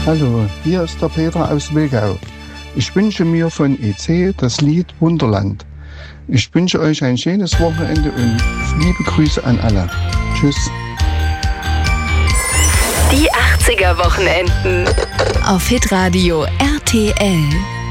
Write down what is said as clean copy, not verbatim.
Hallo, hier ist der Peter aus Wilgau. Ich wünsche mir von EC das Lied Wunderland. Ich wünsche euch ein schönes Wochenende und liebe Grüße an alle. Tschüss. Die 80er Wochenenden auf Hitradio RTL.